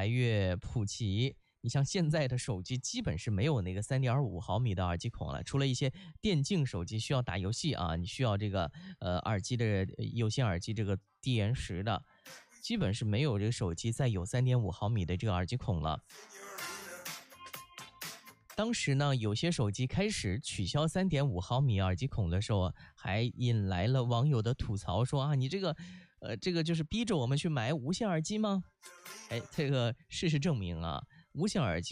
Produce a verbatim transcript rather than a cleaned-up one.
来越普及。你像现在的手机基本是没有那个 三点五毫米的耳机孔了，除了一些电竞手机需要打游戏啊，你需要这个呃耳机的有线耳机这个低延时的，基本是没有这个手机再有 三点五毫米的这个耳机孔了。当时呢，有些手机开始取消 三点五毫米耳机孔的时候，还引来了网友的吐槽，说啊，你这个呃这个就是逼着我们去买无线耳机吗？哎，这个事实证明啊，无线耳机